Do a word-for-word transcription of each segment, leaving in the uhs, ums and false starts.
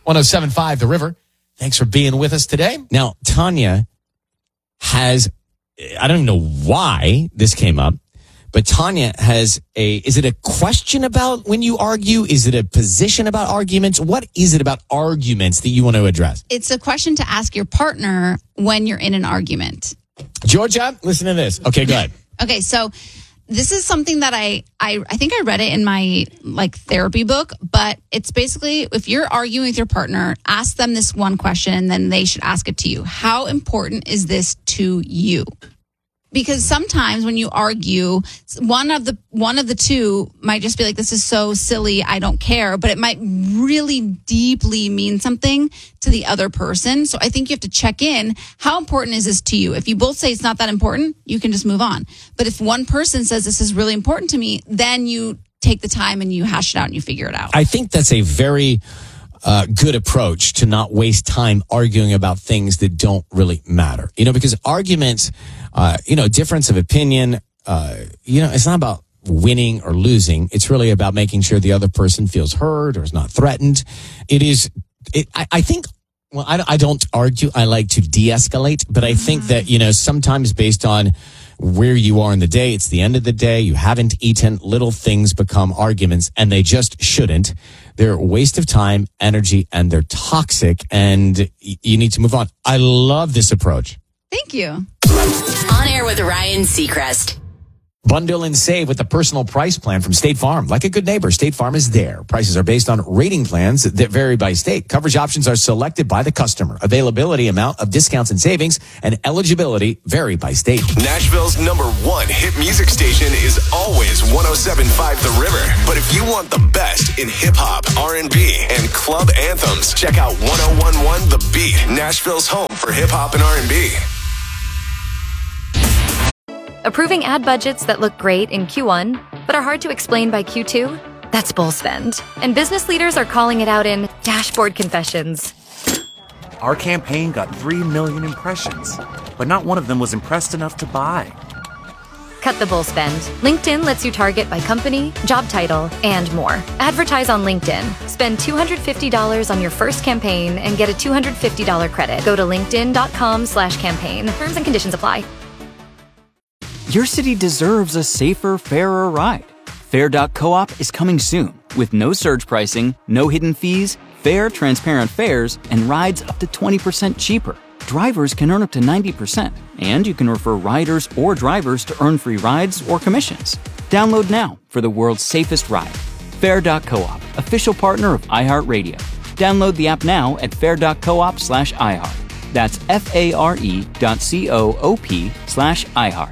one oh seven point five The River. Thanks for being with us today. Now, Tanya has, I don't even know why this came up, but Tanya has a, is it a question about when you argue? Is it a position about arguments? What is it about arguments that you want to address? It's a question to ask your partner when you're in an argument. Georgia, listen to this. Okay, go ahead. Okay, so this is something that I, I I think I read it in my like therapy book, but it's basically if you're arguing with your partner, ask them this one question and then they should ask it to you. How important is this to you? Because sometimes when you argue, one of the one of the two might just be like, this is so silly, I don't care. But it might really deeply mean something to the other person. So I think you have to check in. How important is this to you? If you both say it's not that important, you can just move on. But if one person says this is really important to me, then you take the time and you hash it out and you figure it out. I think that's a very uh, good approach to not waste time arguing about things that don't really matter. You know, because arguments... Uh, you know, difference of opinion, uh, you know, it's not about winning or losing. It's really about making sure the other person feels heard or is not threatened. It is, it, I, I think, well, I, I don't argue. I like to de-escalate, but I think that, you know, sometimes based on where you are in the day, it's the end of the day, you haven't eaten, little things become arguments, and they just shouldn't. They're a waste of time, energy, and they're toxic, and you need to move on. I love this approach. Thank you. On Air with Ryan Seacrest. Bundle and save with the personal price plan from State Farm. Like a good neighbor, State Farm is there. Prices are based on rating plans that vary by state. Coverage options are selected by the customer. Availability, amount of discounts and savings, and eligibility vary by state. Nashville's number one hit music station is always one oh seven point five The River. But if you want the best in hip-hop, R and B, and club anthems, check out one oh one point one The Beat, Nashville's home for hip-hop and R and B. Approving ad budgets that look great in Q one, but are hard to explain by Q two? That's bull spend. And business leaders are calling it out in dashboard confessions. Our campaign got three million impressions, but not one of them was impressed enough to buy. Cut the bull spend. LinkedIn lets you target by company, job title, and more. Advertise on LinkedIn. Spend two hundred fifty dollars on your first campaign and get a two hundred fifty dollars credit. Go to linkedin.com slash campaign. Terms and conditions apply. Your city deserves a safer, fairer ride. Fair dot coop is coming soon with no surge pricing, no hidden fees, fair, transparent fares, and rides up to twenty percent cheaper. Drivers can earn up to ninety percent, and you can refer riders or drivers to earn free rides or commissions. Download now for the world's safest ride. Fair dot coop, official partner of iHeartRadio. Download the app now at fair dot coop slash iHeart. That's F-A-R-E dot C-O-O-P slash iHeart.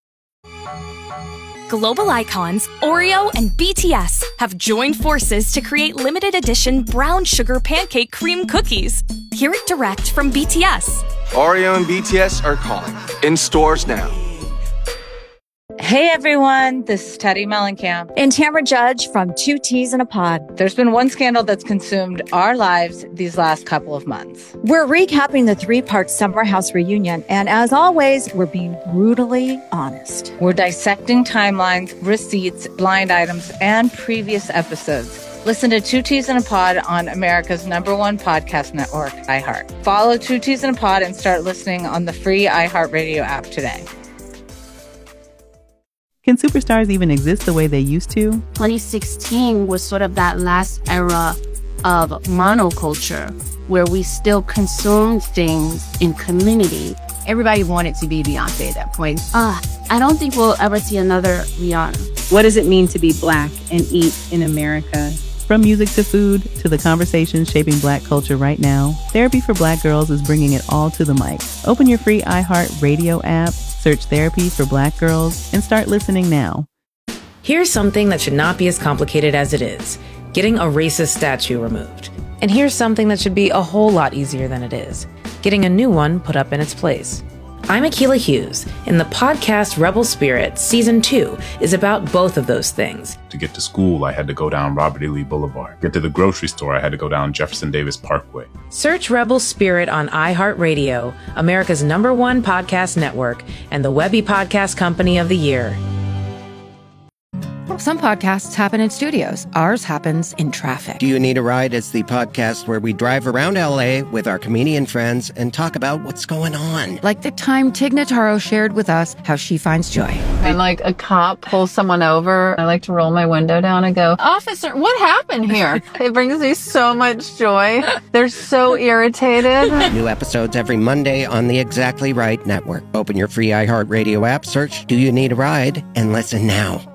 Global icons Oreo and B T S have joined forces to create limited edition brown sugar pancake cream cookies. Hear it direct from B T S. Oreo and B T S are calling. In stores now. Hey everyone, this is Teddy Mellencamp and Tamara Judge from Two Teas in a Pod. There's been one scandal that's consumed our lives these last couple of months. We're recapping the three-part Summer House reunion, and as always, we're being brutally honest. We're dissecting timelines, receipts, blind items, and previous episodes. Listen to Two Teas in a Pod on America's number one podcast network, iHeart. Follow Two Teas in a Pod and start listening on the free iHeartRadio app today. Can superstars even exist the way they used to? twenty sixteen was sort of that last era of monoculture where we still consumed things in community. Everybody wanted to be Beyonce at that point. Uh, I don't think we'll ever see another Rihanna. What does it mean to be Black and eat in America? From music to food to the conversations shaping Black culture right now, Therapy for Black Girls is bringing it all to the mic. Open your free iHeart Radio app, search Therapy for Black Girls, and start listening now. Here's something that should not be as complicated as it is: getting a racist statue removed. And here's something that should be a whole lot easier than it is: getting a new one put up in its place. I'm Akilah Hughes, and the podcast Rebel Spirit Season two is about both of those things. To get to school, I had to go down Robert E. Lee Boulevard. Get to the grocery store, I had to go down Jefferson Davis Parkway. Search Rebel Spirit on iHeartRadio, America's number one podcast network, and the Webby Podcast Company of the Year. Some podcasts happen in studios. Ours happens in traffic. Do You Need a Ride is the podcast where we drive around L A with our comedian friends and talk about what's going on. Like the time Tig Notaro shared with us how she finds joy. When like a cop pulls someone over, I like to roll my window down and go, "Officer, what happened here?" It brings me so much joy. They're so irritated. New episodes every Monday on the Exactly Right Network. Open your free iHeartRadio app, search Do You Need a Ride, and listen now.